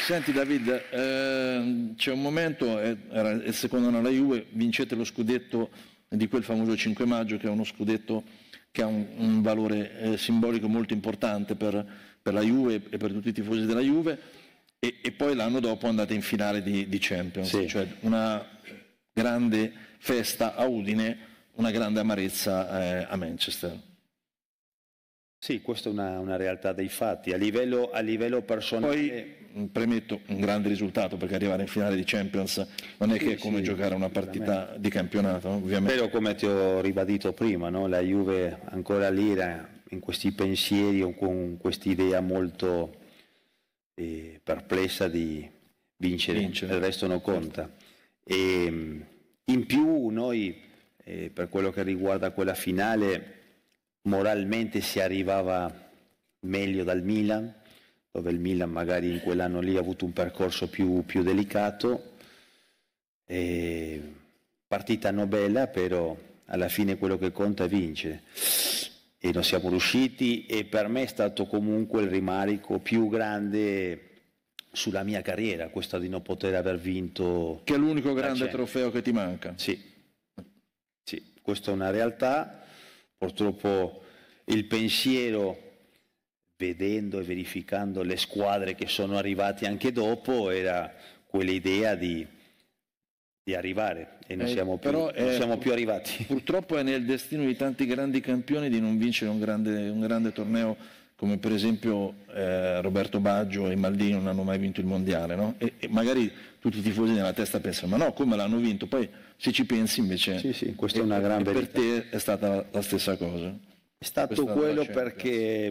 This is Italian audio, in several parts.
Senti David, c'è un momento, era il secondo anno alla Juve, vincete lo scudetto di quel famoso 5 maggio, che è uno scudetto che ha un valore simbolico molto importante per la Juve e per tutti i tifosi della Juve, e poi l'anno dopo andate in finale di Champions, sì. Cioè una grande festa a Udine, una grande amarezza a Manchester. Sì, questa è una realtà dei fatti. A livello personale... Poi, premetto, un grande risultato, perché arrivare in finale di Champions non è che è come giocare una partita di campionato, ovviamente. Però, come ti ho ribadito prima, no? La Juve ancora lì era in questi pensieri o con quest'idea molto perplessa di vincere, il resto non conta. E in più noi, per quello che riguarda quella finale, moralmente si arrivava meglio dal Milan, dove il Milan magari in quell'anno lì ha avuto un percorso più delicato. Partita non bella, però alla fine quello che conta è vincere. E non siamo riusciti, e per me è stato comunque il rimarico più grande sulla mia carriera, questo di non poter aver vinto. Che è l'unico grande trofeo che ti manca. Sì, questa è una realtà. Purtroppo il pensiero, vedendo e verificando le squadre che sono arrivate anche dopo, era quell'idea di arrivare, e non siamo più arrivati. Purtroppo è nel destino di tanti grandi campioni di non vincere un grande torneo, come per esempio Roberto Baggio e Maldini non hanno mai vinto il mondiale, no? E magari tutti i tifosi nella testa pensano: ma no, come l'hanno vinto? Poi se ci pensi invece sì, questa è una gran verità. Per te è stata la stessa cosa. È stato quello perché,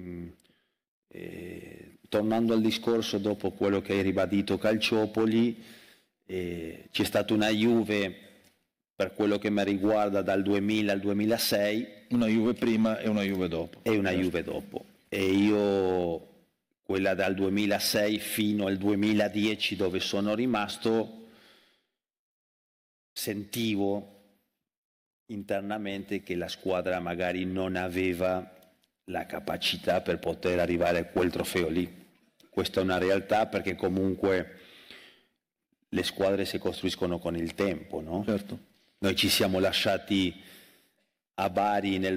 tornando al discorso dopo quello che hai ribadito Calciopoli, c'è stata una Juve, per quello che mi riguarda, dal 2000 al 2006. Una Juve prima e una Juve dopo. E una Juve dopo. E io, quella dal 2006 fino al 2010, dove sono rimasto, sentivo internamente che la squadra magari non aveva la capacità per poter arrivare a quel trofeo lì. Questa è una realtà, perché comunque le squadre si costruiscono con il tempo, no? Certo. Noi ci siamo lasciati a Bari nel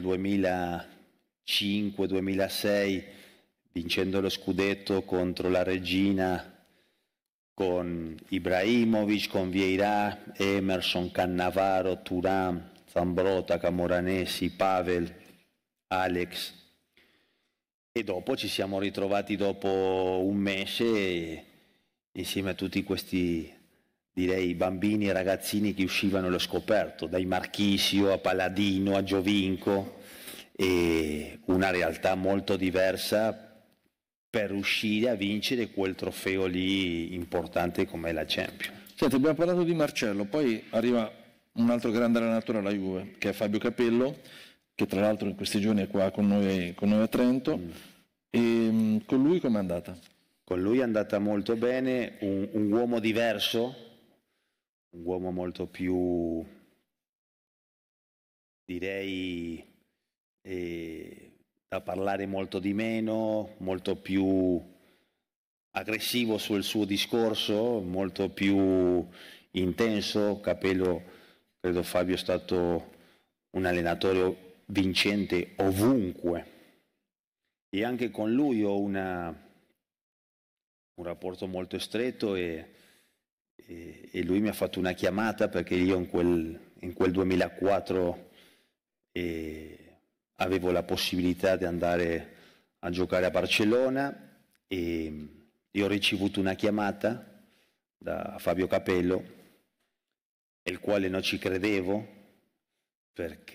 2005-2006, vincendo lo scudetto contro la Regina, con Ibrahimovic, con Vieira, Emerson, Cannavaro, Thuram, Zambrotta, Camoranesi, Pavel, Alex. E dopo ci siamo ritrovati dopo un mese insieme a tutti questi, direi, bambini e ragazzini che uscivano allo scoperto, dai Marchisio a Paladino a Giovinco, e una realtà molto diversa per riuscire a vincere quel trofeo lì importante come la Champions. Senti, abbiamo parlato di Marcello, poi arriva un altro grande allenatore alla Juve, che è Fabio Capello, che tra l'altro in questi giorni è qua con noi a Trento. E con lui com'è andata? Con lui è andata molto bene, un uomo diverso, un uomo molto più, direi, da parlare molto di meno, molto più aggressivo sul suo discorso, molto più intenso. Capello, credo Fabio è stato un allenatore vincente ovunque, e anche con lui ho un rapporto molto stretto, e lui mi ha fatto una chiamata, perché io in quel 2004 avevo la possibilità di andare a giocare a Barcellona, e io ho ricevuto una chiamata da Fabio Capello, il quale non ci credevo, perché